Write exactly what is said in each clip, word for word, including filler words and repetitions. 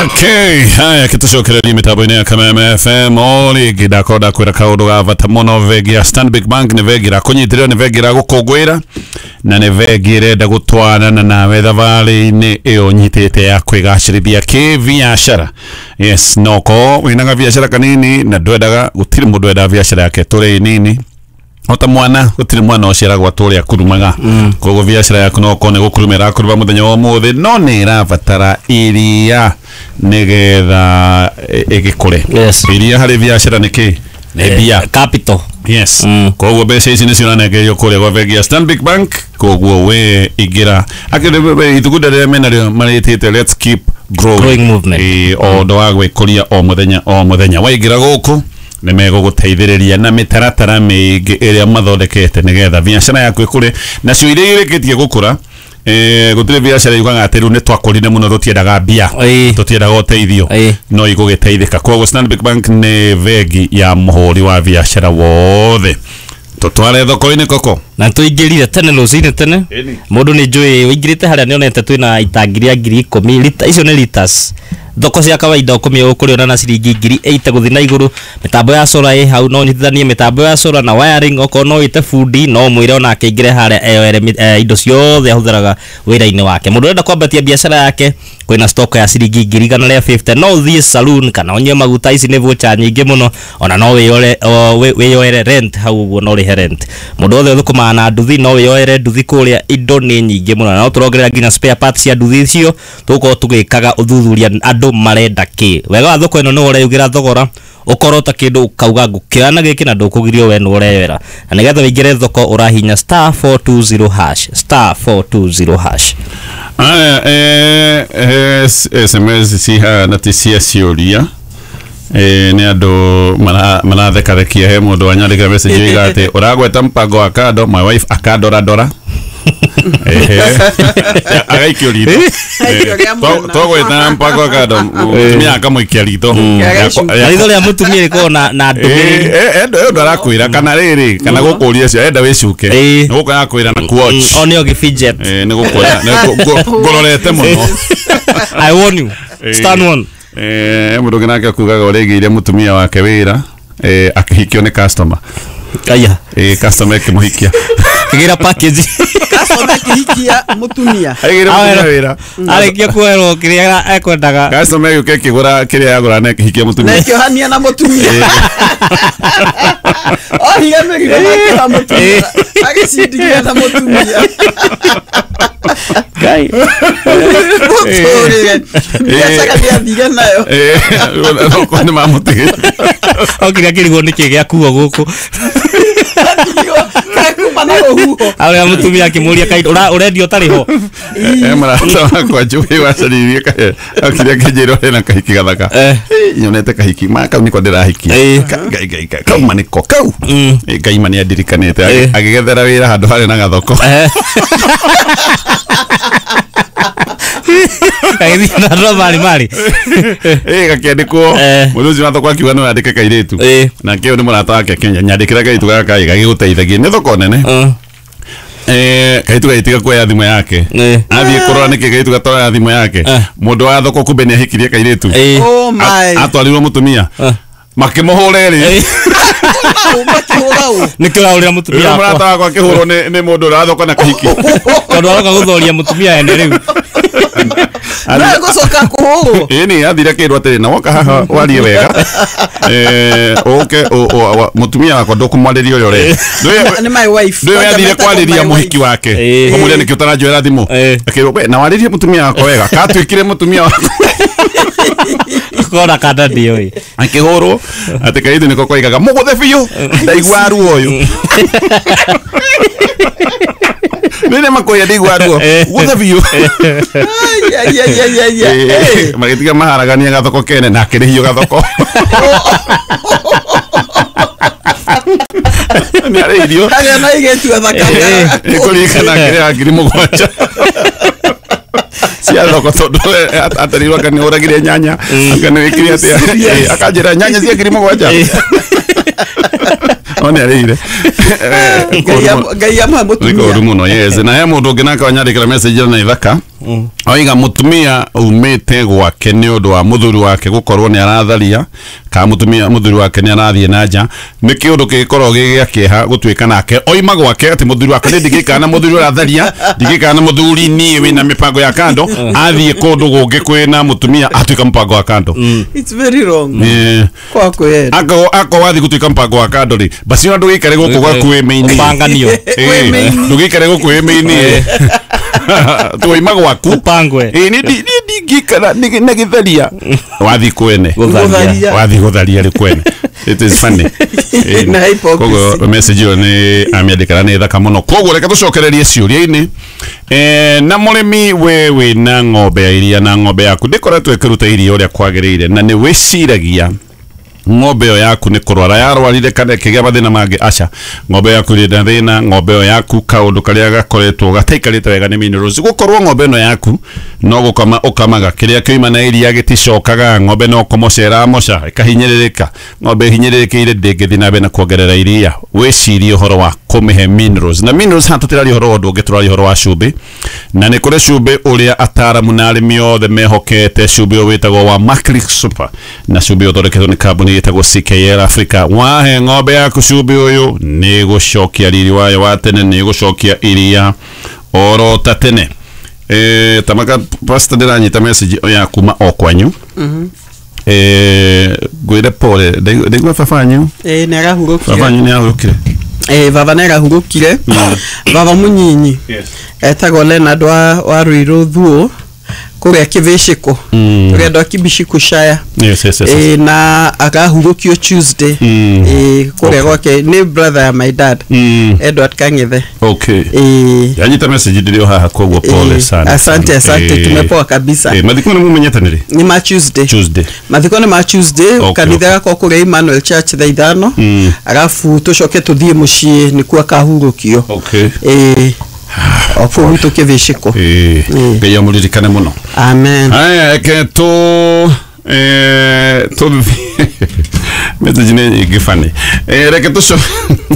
Okay, haya kitucokereria mitambo-ini ya Kameme F M oli gidakoda kwira kaundu ga bata muno vegi ya Stanbic Bank ni vegi ra kunyitiriwa ni vegi ra gukungwira na ni vegi irenda gutwarana nawe thabari-ini iyo nyitite ya kwigacirithia kibiashara. Yes, noko winaga biashara kanini na ndwendaga gutiri mundu wenda biashara yake turi nini ota mwana gutiri mwana ocera gwa turi akurumaga mm. Kogo biashara yaku no kone gukurumira akuruba muthenya wa muthi no ni irabatara iria nigetha igikure. Yes. Iria hari biashara niki ne bia capital. Yes. Mm. Kogo bese ici ni cionanege yo kure gwa vegi ya Stanbic Bank kogo we igira akire ituguda re mena maritite let's keep growing, growing movement e o ndo agwe kuria o muthenya o muthenya waigira guku ni mego guteithiriria na mitaratara mingi iria mathondekete nigetha biashara yaku ikure na cio iria irikitie gukura. Eh, gutire biashara yukaga atiru ni twakurine muno rutiendaga bia tutiendaga uteithio no igugiteithika. Koguo Stanbic Bank ni vegi ya muhuri wa biashara wothe tutware thoko-ini koko na tuingirire tene rucini tene mundu ni njui uingirite haria nionete twina itangiria ngiri ikumi lita icio ni liters thoko cia kawaida ukumi ukuriona na ciringi ngiri eight guthi na iguru. Mitambo ya solar e hau no nyithanie mitambo ya solar na wiring oko no ite fundi no mwire ona akeingire haria eyoere indo ciothe ahuthiraga wira-ini wake. Mundu enda kwambatia biashara yake kwina stock ya ciringi ngiri igana ria fifty no thie saloon kana onye maguta ici ni voucher nyingi muno ona no wiyore wiyoere rent hau uguo no rihe rent. Mundu othe thukuma na nduthi no wiyoere nduthi kuria indo ni nyingi muno no turongerera nginya spare parts ya nduthi icio tuko tugikaga uthuthuria andu marenda ki wega thoko ino no ureyugira thogora ukoro ta kindu kauga ngukirana giki na ndukugirio we no ureyera na nigetha wingire thoko urahinya star four two zero hash star four two zero hash. Aya eh S M S si ha na tisia cioria eh ni andu mana mana thekathekia he mundu anyandika message igate uragweta mpango wa kado my wife akadora dora eh agaikio rito to gweta mpango wa kado mutumia akamuikia rito rito ria mutumia riko na na ndumiri eh endo endo arakwira kana riri kana gukuria cio enda wicuke ni guka kwira na watch onio gifidget eh ni gukwira ngororete muno I warn you stand one. Eh mundu ginake kugaga uregeire mutumia wake wira eh akihikio ni customer aya eh customer kimuhikia kigira package customer kihikia mutumia agira mutumia wira arikia kuero kiria ekwendaga customer yuke kigura kiria yagura na kihikia mutumia nekio hania na mutumia oh hiya megira na mutumia agicindigia na mutumia gai mutumia biashara ya biga nayo eh no kwani mamutige okiria kirigo nikigia kuo guku awe mutumia akimuria kai ura urendio tariho eh marata kwa juwe wacaririe kae akiria kijiro na kahiki gathaka eh nyonete kahiki maka niko ndirahiki gai gai kau maniko kau eh gai mani adirikanete agigethera wira handu hari na gathoko kaidi na ro mali mali eh gakiandikwo muruzi wa thoko akiwa no andike kairetu na kio ni murata wake Kenya nyandikira kaitu gaka gagiguteithagia ni thoko nene eh kaitu gaitiga kwa thimo yake athie kurora niki kaitu gatora thimo yake mundu wa thoko kumbe ni ahikirie kairetu oh my atwarirwo mutumia makimuhureri nikira uria mutumia akwa murata wakwa kihuro ni ni mundu ra thoko na kahiki tondu aroka guthoria mutumia ene riu na gucoka kuhuru ini athire kirwa tiri na woka haha warie wega eh okay o mutumia wakwa ndukumwariria urio re ni my wife ndio athire kwariria muhiki wake komuria nikio taranjoera thimu akirwo we na waririe mutumia wakwa wega katwikire mutumia wakwa kora kada dio ĩ akihoro atikaidi niko kwaigaga muguthe biu ndaigwa ruo uyu nene makoya ndaigwa ruo guthe biu ya ya ya ya ya magitiga maharagania gathoko kene na kirihio gathoko ni areirio aga na igetu athaka ikurikana kiria ngiri mugwanja cia thoko tondu atarirwo kana uragire nyanya kana wikiri atia akanjira nyanya cia ngiri mugwanja oni arire ngai ya mutumia niko rumu no yes na he mundu nginaka wanyandikira message na ithaka oiga mutumia umite gwake ni undu wa muthuri wake gukorwo ni aratharia ka mutumia muthuri wake ni arathie nanja ni kiundu gikorwo gigiakieha gutwika nake oima gwake ati muthuri wake ni ndigikana muthuri aratharia ndigikana muthuri ni wina mipango ya kando athie kundu gungi kwina mutumia atwika mpango wa kando. It's very wrong. Yeah. Kwa kweli ako ako wathi gutwika mpango wa kando ri basi ndu gikare guku gwaku emi-ini panganio ndu gikare guku emi-ini tuima gwaku upangwe eh ni ni ndigikara ni githaria wathi kwene Gutharia. wathi gutharia ri kwene. It is funny. Na hypocrisy. Kogo message yo ni amiandikana ni thaka muno. Kogo reka tucokererie ciuria-ini eh na murimi wewe na ng'ombe ya iria na ng'ombe yaku ndikoretwo ikiruta iria uria kwagiriire na ni wiciragia ng'ombe yo yaku ni kurwara yarwarire kana kigia mathina mangi acha ng'ombe yaku ri thina ng'ombe yo yaku kaundu karia gakoretwo gataikarite wega ni minerals gukorwo ng'ombe no yaku no gukama ukamaga kiria kiuma na iria giticokaga ng'ombe no komocera moca ikahinyiririka ng'ombe hinyiririkire ndingithi na bena kuongerera iria wicirie uhoro wa kumihe minerals na minerals hatutirari uhoro wa ndungi turari uhoro wa cumbi na ni kuri cumbi uria ataramu na arimi othe mehokete cumbi witagwo wa Maclick Super na cumbi uthondeketwo ni kambuni yetagwo C K L Africa. Wahe ng'ombe yaku cumbi uyu ni gucokia riri wayo wa tene ni gucokia iria oro ta tene. Eh tamaka pasta ndiranyita message ya kuma okwanyu. Mhm. Eh gwire pole ndegwa fafanyu. Eh nera hurukire. Fafanyu ni ahurukire. Eh baba nera hurukire. Baba munyinyi. Yes. Etagwo Leonard wa wa Ruiru Thuo kuria kivishiko tugenda kibishiko shaya. Yes yes yes. Eh na akahurukio Tuesday. Eh kuria gwake ni brother ya my dad Edward Kangithe. Okay. Eh yanyita message ndio haha kogwo pole sana. Asante asante tumepoa kabisa. Eh mathikoni mumenyetanire ni ma Tuesday. Tuesday. Mathikoni ma Tuesday kanitha gako kuria Emmanuel Church thaa ithano arafu tucoke tuthie mucii ni kwa kahurukio. Okay. Eh Opo wito keveshiko. Eh ngeya muririkane muno. Amen. Aya ke to eh to message ni gifani eh reke to so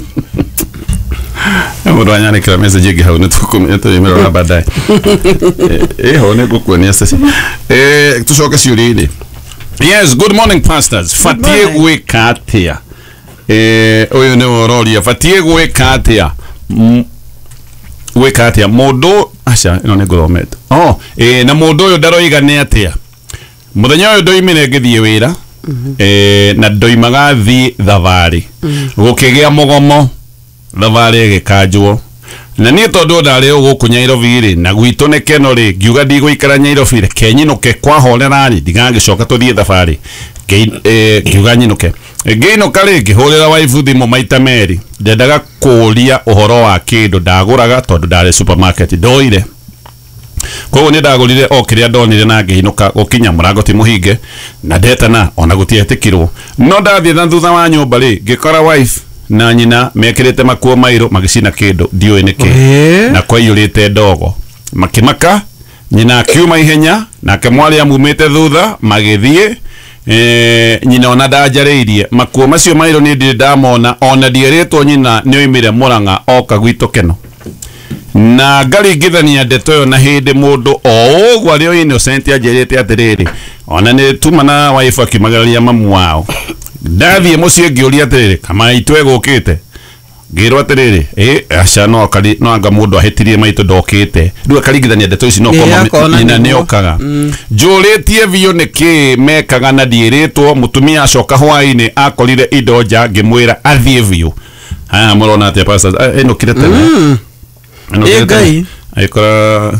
Amuro anyane kila message gi hawo netuko eto yemero na badai eh ho ne gukuonia sasa eh tucoke ciuri-ini. Yes, good morning pastors. Fatie gwika atia eh uyu ni wororia fatie gwika atia gwika atia mundu acha ino ni ngoromete oh eh na mundu uyu ndaroiga ni atia muthenya uyu ndoimire ngithie wira eh na ndoimaga thi thavari gukigia mugomo thavari gikanjwo na ni tondu ndari guku Nairobi ri na gwitu ne keno ri ngiuga ndigũikara Nairobi reke nyinuke kwahorera ri ndigangicoka tuthie thavari eh ngiuga nyinuke ngiinuka ri ngihurira waifu thimu maita meri ndendaga kuria uhoro wa kindu ndaguraga tondu ndari supermarket ndoire koguo ni ndagurire o kiria ndonire na ngiinuka gukinya murango ti muhinge na ndetana ona gutietikirwo no ndathie na thutha wa nyumba ri ngikora wife na nyina mekirite makuo mairo magicina kindu ndioi niki na kwaiyurite ndogo makimaka nyina akiuma ihenya na kemwali amumite thutha magithie eh nyina ona ndajareirie makuo macio mairo ni ndi ndamona ona ndieretwo nyina ni oimire Murang'a oka gwito keno na ngaringithania ndeto yo na hindi mundu o ogwo ari o innocent ajerete atiriri ona ni tuma na wife akimagaria mamu wao ndathie mucie ngiuria atiriri kama itwe gukite ngirwa atiriri eh aca no kali no anga mundu ahitirie maitu ndokite ndu akaringithania ndeto ici no koma nyina ni okaga njuritie biyo niki mekaga na ndieretwo mutumia acoka hwaini akorire indo nja ngimwira athie biyo ha murona atia pastor eno kire tene Eh gai aikora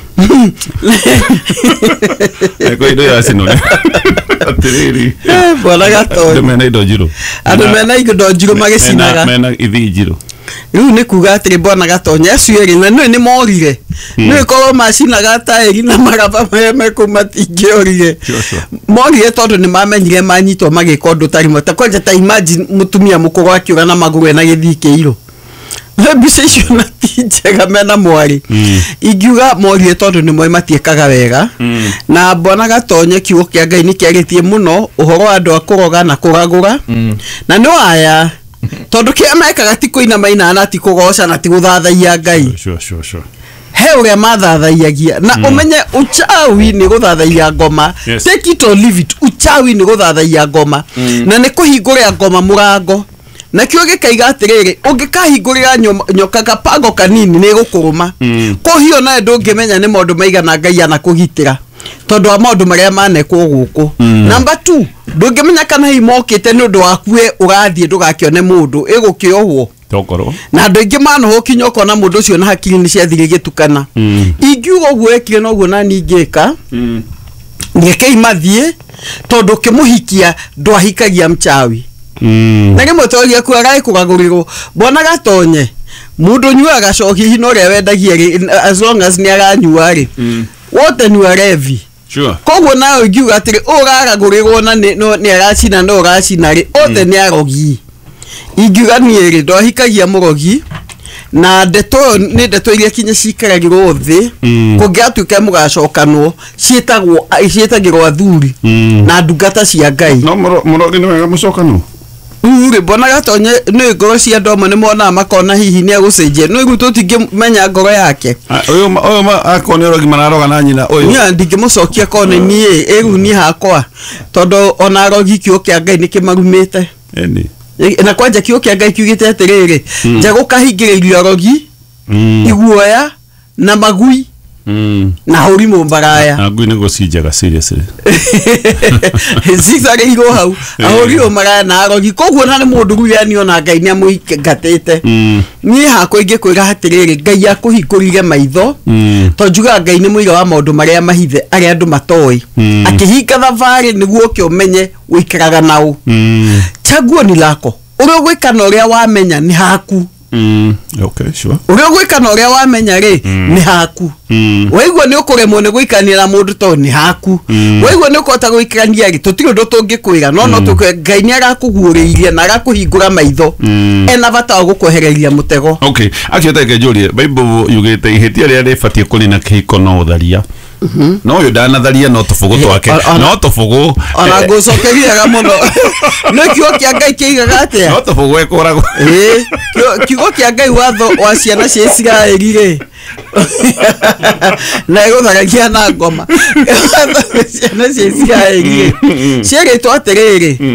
Eko ido ya sino ne atiriri eh bwana gato ndo mena ido jiro ando mena ido jiro magicinaga mena ithi jiro riu ni kuga atiri bwana gatonya acueri na no ni morire no ko macina gataeri na maraba me kumatingiorire morire tondu ni mamenyire manyitwo magikondo tari mota kwanja ta imagine mutumia mukuru akiuga na maguru na githikeiro Bisesho na tijega mena mwari igiuga morie tondu ni mwe matiekaga wega na bwana gatonye kiugo kia Ngai ni kiagetie muno uhoro andu akuroga na kuragura na no aya tondu kia mekaga ti kuina maina na ti kugoca na ti guthathaia Ngai sure sure sure he uria mathathaiagia na umenye uchawi ni guthathaia ngoma. Take it or leave it, uchawi ni guthathaia ngoma na ni kuhingurira ngoma murango na kio gikaiga atiriri ungikahingurira nyoka gapango kanini ni gukuruma ko hiyo nae ndungimenya ni maundu maigana Ngai ana kugitira tondu wa maundu maria manekwo guku. Number two, ndungimenya kana imokite ni undu wakue urathie ndugakione mundu igukiohwo tokoro na andu ingi mano kinyoko na mundu ucio na hakiri ni ciathire gitukana. Ingiugo gwekire no guo na ningika ngeke imathie tondu kimuhikia ndwahikagia mchawi. Mm. Na rimwe toria ku agai kugagurirwo bona gatonye mundu nyuaga coki hino ria wendagia as long as ni aranyua ri wote ni arevi. Sure. Koguo nayo ngiuga atiri uragagurirwo na ni aracina no uracina ri wote ni arogi. Ingiuga ni ri ndohikagia murogi na ndeto ni ndeto iria kinye cikaragirwo thi kungiatuika mugacokanwo cietagwo cietagirwo athuri na ndungata cia Ngai. No murogi ni wega mucokano uri bona gatonye ni ngoro cia ndoma ni mona makona hihi ni agucenjia no igu tutingimenya ngoro yake uyu uyu akoni rogi manaroga na nyina uyu ni ndingimucokia kone ni egu ni hakwa tondu ona rogi kio kia Ngai ni kimarumite eni na kwanja kio kia Ngai kiugite atiriri njago kahingiririo rogi iguoya na magui Mm. na hori mo mbaraya agui ni gucinjaga seriously zigzag iro hau ahori o mara na arogi koguo na ni mundu ruya ni ona Ngai ni amuigatete ni hakwa ingi kwira hatiriri Ngai akuhingurire maitho tonjuga Ngai ni muiga wa maundu maria mahithe aria andu matoi akihinga thavari niguo kiumenye wikaraga nao chaguo ni lako urio gwikana uria wamenya ni haku. Mm, okay, sure. Urio gwikana uria wamenya ri ni haku. Waigua ni ukuremwo ni gwikanira mundu to ni haku. Waigua ni ukota gwikania ri tutiro ndo tungikwira no no tukwe Ngai ni arakuguuriria na arakuhingura maitho ena bata gukwehereria mutego. Okay, akiota ngejurie Bible yugite ihitia ria ribatie kulina kihiko no utharia. No yo dana tharia no tufugu twake no tufugu ona gucokeria muno no kio kia Ngai kiigaga atia no tufugu ekoragwo eh kio kia Ngai watho wa ciana cia Israeli ri na gutharagia na ngoma ciana cia Israeli ciaritwo atiriri